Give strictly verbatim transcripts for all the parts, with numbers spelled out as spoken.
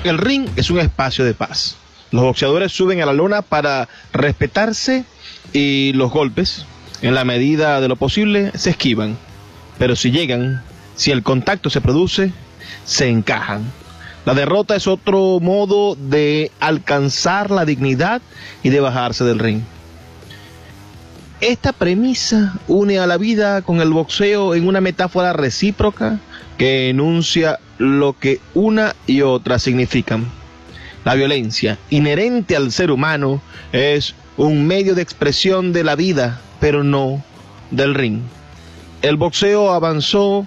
El ring es un espacio de paz. Los boxeadores suben a la lona para respetarse y los golpes, en la medida de lo posible, se esquivan. Pero si llegan, si el contacto se produce, se encajan. La derrota es otro modo de alcanzar la dignidad y de bajarse del ring. Esta premisa une a la vida con el boxeo en una metáfora recíproca que enuncia lo que una y otra significan. La violencia, inherente al ser humano, es un medio de expresión de la vida, pero no del ring. El boxeo avanzó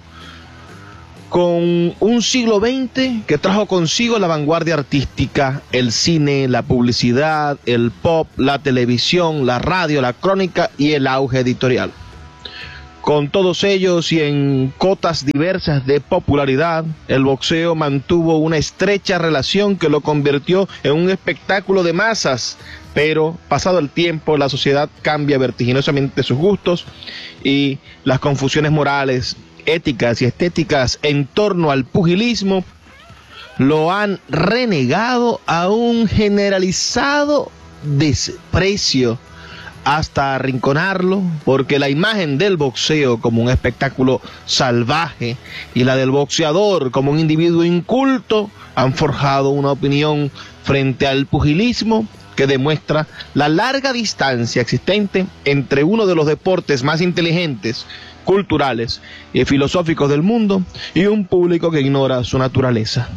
con un siglo veinte que trajo consigo la vanguardia artística, el cine, la publicidad, el pop, la televisión, la radio, la crónica y el auge editorial. Con todos ellos y en cotas diversas de popularidad, el boxeo mantuvo una estrecha relación que lo convirtió en un espectáculo de masas, pero pasado el tiempo la sociedad cambia vertiginosamente sus gustos y las confusiones morales, éticas y estéticas en torno al pugilismo lo han renegado a un generalizado desprecio hasta arrinconarlo, porque la imagen del boxeo como un espectáculo salvaje y la del boxeador como un individuo inculto han forjado una opinión frente al pugilismo que demuestra la larga distancia existente entre uno de los deportes más inteligentes, culturales y filosóficos del mundo y un público que ignora su naturaleza.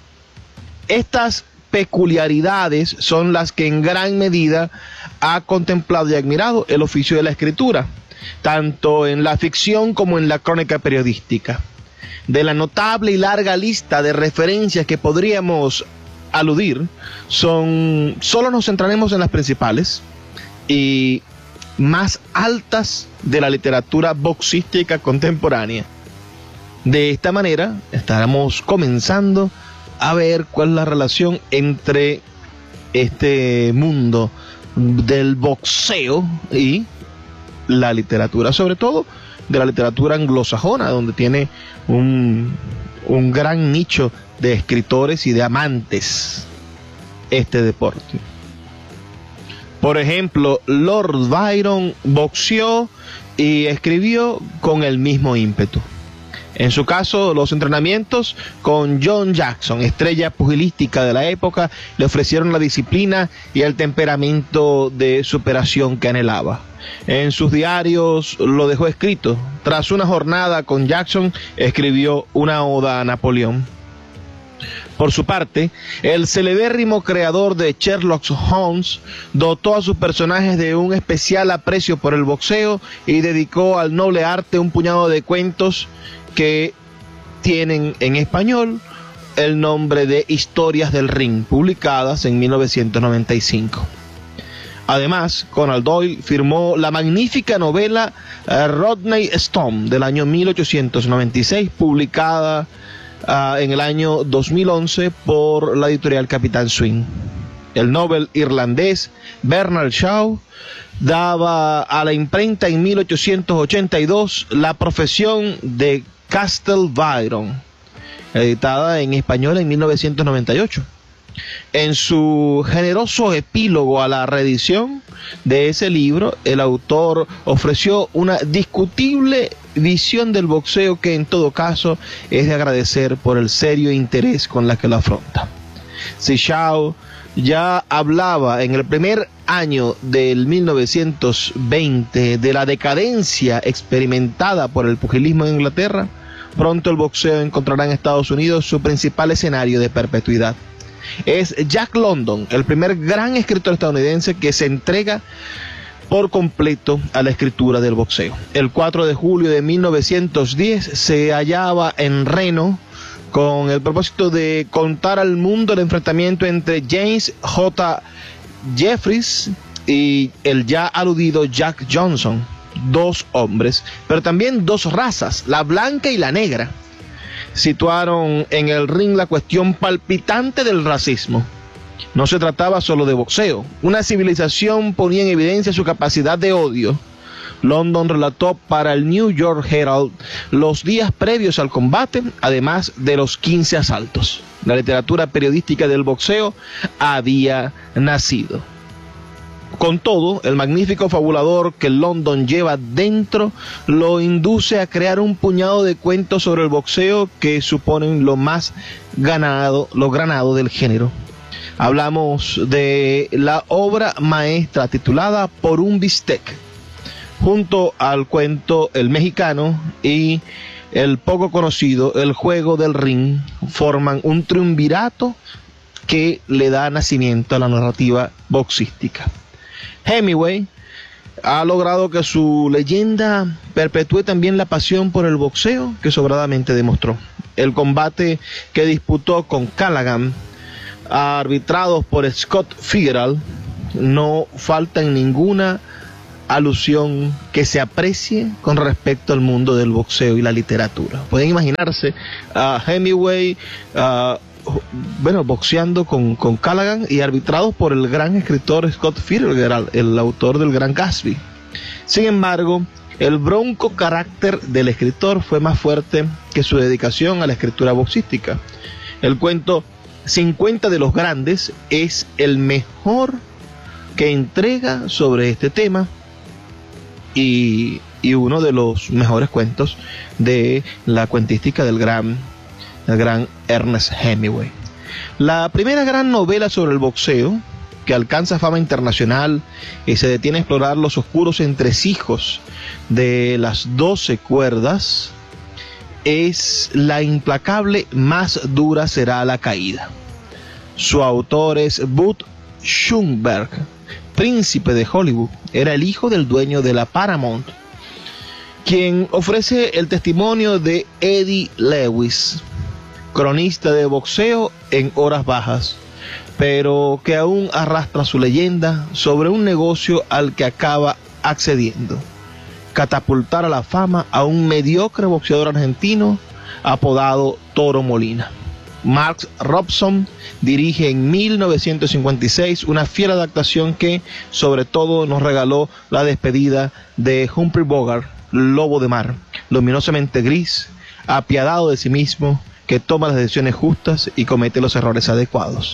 Estas peculiaridades son las que en gran medida ha contemplado y admirado el oficio de la escritura, tanto en la ficción como en la crónica periodística. De la notable y larga lista de referencias que podríamos aludir, son, solo nos centraremos en las principales y más altas de la literatura boxística contemporánea. De esta manera estaremos comenzando a ver cuál es la relación entre este mundo del boxeo y la literatura, sobre todo de la literatura anglosajona, donde tiene un, un gran nicho de escritores y de amantes este deporte. Por ejemplo, Lord Byron boxeó y escribió con el mismo ímpetu. En su caso, los entrenamientos con John Jackson, estrella pugilística de la época, le ofrecieron la disciplina y el temperamento de superación que anhelaba. En sus diarios lo dejó escrito. Tras una jornada con Jackson, escribió una oda a Napoleón. Por su parte, el celebérrimo creador de Sherlock Holmes dotó a sus personajes de un especial aprecio por el boxeo y dedicó al noble arte un puñado de cuentos que tienen en español el nombre de Historias del Ring, publicadas en mil novecientos noventa y cinco. Además, Conan Doyle firmó la magnífica novela uh, Rodney Stone del año mil ochocientos noventa y seis, publicada uh, en el año dos mil once por la editorial Capitán Swing. El novel irlandés Bernard Shaw daba a la imprenta en mil ochocientos ochenta y dos la profesión de Castle Byron, editada en español en mil novecientos noventa y ocho. En su generoso epílogo a la reedición de ese libro, el autor ofreció una discutible visión del boxeo que en todo caso es de agradecer por el serio interés con la que lo afronta. Si Shaw ya hablaba en el primer año del mil novecientos veinte de la decadencia experimentada por el pugilismo en Inglaterra, pronto el boxeo encontrará en Estados Unidos su principal escenario de perpetuidad. Es Jack London, el primer gran escritor estadounidense que se entrega por completo a la escritura del boxeo. El cuatro de julio de mil novecientos diez se hallaba en Reno con el propósito de contar al mundo el enfrentamiento entre James J. Jeffries y el ya aludido Jack Johnson, dos hombres, pero también dos razas, la blanca y la negra. Situaron en el ring la cuestión palpitante del racismo. No se trataba solo de boxeo. Una civilización ponía en evidencia su capacidad de odio London relató para el New York Herald los días previos al combate, además de los quince asaltos. La literatura periodística del boxeo había nacido. Con todo, el magnífico fabulador que London lleva dentro lo induce a crear un puñado de cuentos sobre el boxeo que suponen lo más ganado, lo granado del género. Hablamos de la obra maestra titulada Por un bistec, junto al cuento El Mexicano y el poco conocido El Juego del Ring, forman un triunvirato que le da nacimiento a la narrativa boxística. Hemingway ha logrado que su leyenda perpetúe también la pasión por el boxeo que sobradamente demostró. El combate que disputó con Callaghan, arbitrados por Scott Fitzgerald, no falta en ninguna alusión que se aprecie con respecto al mundo del boxeo y la literatura. Pueden imaginarse a Hemingway uh, bueno, boxeando con, con Callaghan y arbitrados por el gran escritor Scott Fitzgerald, el autor del Gran Gatsby. Sin embargo, el bronco carácter del escritor fue más fuerte que su dedicación a la escritura boxística. El cuento cincuenta de los Grandes es el mejor que entrega sobre este tema y, y uno de los mejores cuentos de la cuentística del gran el gran Ernest Hemingway. La primera gran novela sobre el boxeo, que alcanza fama internacional y se detiene a explorar los oscuros entresijos de las doce cuerdas, es La implacable Más dura será la caída. Su autor es Bud Schumberg, príncipe de Hollywood. Era el hijo del dueño de la Paramount, quien ofrece el testimonio de Eddie Lewis, cronista de boxeo en horas bajas, pero que aún arrastra su leyenda sobre un negocio al que acaba accediendo: catapultar a la fama a un mediocre boxeador argentino apodado Toro Molina. Mark Robson dirige en mil novecientos cincuenta y seis una fiel adaptación que sobre todo nos regaló la despedida de Humphrey Bogart, lobo de mar, luminosamente gris, apiadado de sí mismo, que toma las decisiones justas y comete los errores adecuados.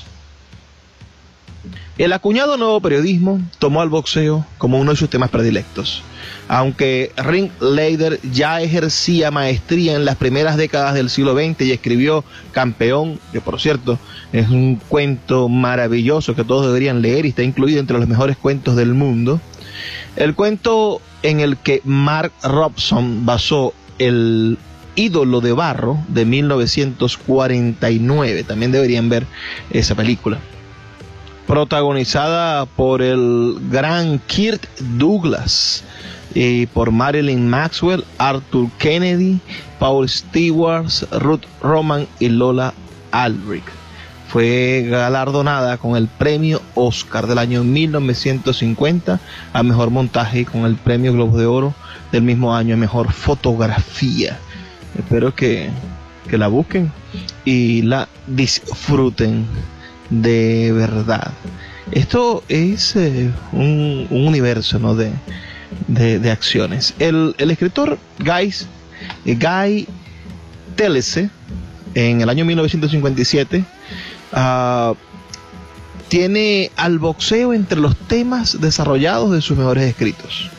El acuñado nuevo periodismo tomó al boxeo como uno de sus temas predilectos. Aunque Linklater ya ejercía maestría en las primeras décadas del siglo veinte y escribió Campeón, que por cierto es un cuento maravilloso que todos deberían leer y está incluido entre los mejores cuentos del mundo, el cuento en el que Mark Robson basó el Ídolo de Barro de mil novecientos cuarenta y nueve, también deberían ver esa película, protagonizada por el gran Kirk Douglas y por Marilyn Maxwell, Arthur Kennedy, Paul Stewart, Ruth Roman y Lola Albright. Fue galardonada con el premio Oscar del año mil novecientos cincuenta a mejor montaje y con el premio Globo de Oro del mismo año a mejor fotografía. Espero que, que la busquen y la disfruten de verdad. Esto es eh, un, un universo, ¿no?, de, de, de acciones. El, el escritor Guy, eh, Guy Telese, en el año mil novecientos cincuenta y siete, uh, tiene al boxeo entre los temas desarrollados de sus mejores escritos.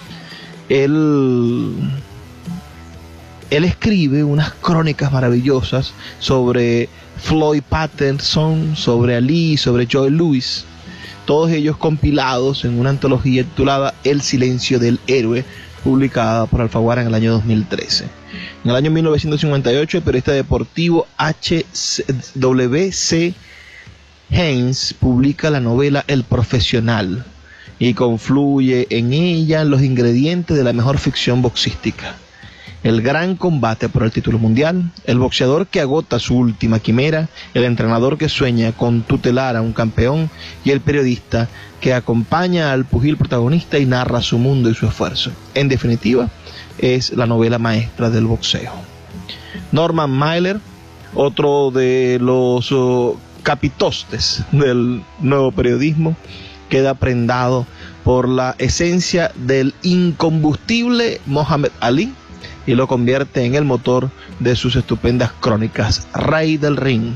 Él... Él escribe unas crónicas maravillosas sobre Floyd Patterson, sobre Ali, sobre Joe Louis, todos ellos compilados en una antología titulada El silencio del héroe, publicada por Alfaguara en el año dos mil trece. En el año mil novecientos cincuenta y ocho, el periodista deportivo H W C Haynes publica la novela El Profesional y confluye en ella los ingredientes de la mejor ficción boxística: el gran combate por el título mundial, el boxeador que agota su última quimera, el entrenador que sueña con tutelar a un campeón y el periodista que acompaña al pugil protagonista y narra su mundo y su esfuerzo. En definitiva, es la novela maestra del boxeo. Norman Mailer, otro de los uh, capitostes del nuevo periodismo, queda prendado por la esencia del incombustible Muhammad Ali y lo convierte en el motor de sus estupendas crónicas, Rey del Ring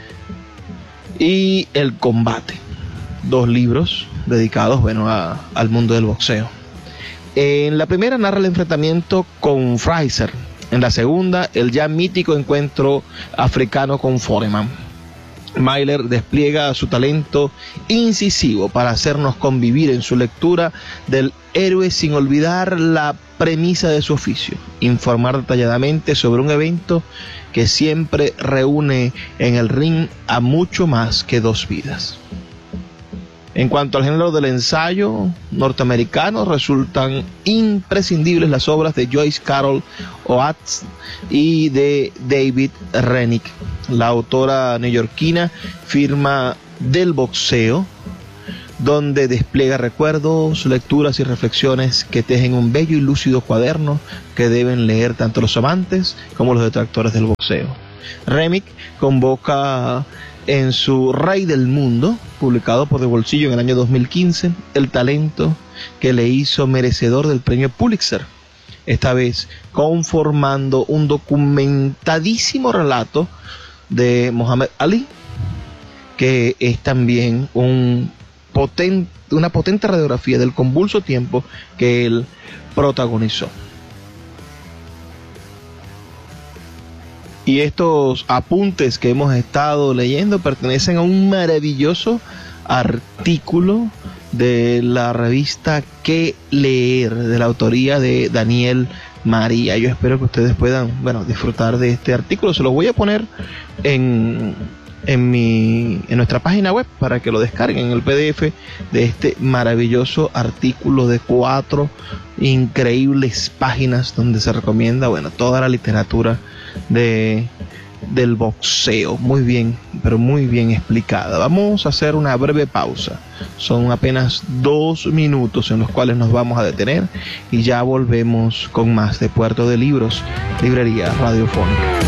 y El Combate, dos libros dedicados, bueno, a, al mundo del boxeo. En la primera narra el enfrentamiento con Frazier, en la segunda el ya mítico encuentro africano con Foreman. Myler despliega su talento incisivo para hacernos convivir en su lectura del héroe sin olvidar la premisa de su oficio: informar detalladamente sobre un evento que siempre reúne en el ring a mucho más que dos vidas. En cuanto al género del ensayo norteamericano, resultan imprescindibles las obras de Joyce Carol Oates y de David Rennick. La autora neoyorquina firma del boxeo, donde despliega recuerdos, lecturas y reflexiones que tejen un bello y lúcido cuaderno que deben leer tanto los amantes como los detractores del boxeo. Rennick convoca en su Rey del Mundo, publicado por De Bolsillo en el año dos mil quince, el talento que le hizo merecedor del premio Pulitzer, esta vez conformando un documentadísimo relato de Muhammad Ali, que es también un potente, una potente radiografía del convulso tiempo que él protagonizó. Y estos apuntes que hemos estado leyendo pertenecen a un maravilloso artículo de la revista Que Leer, de la autoría de Daniel María. Yo espero que ustedes puedan, bueno, disfrutar de este artículo. Se los voy a poner en, en, mi, en nuestra página web para que lo descarguen, en el P D F de este maravilloso artículo de cuatro increíbles páginas donde se recomienda, bueno, toda la literatura de del boxeo, muy bien, pero muy bien explicada. Vamos a hacer una breve pausa, son apenas dos minutos en los cuales nos vamos a detener y ya volvemos con más de Puerto de Libros, Librería Radiofónica.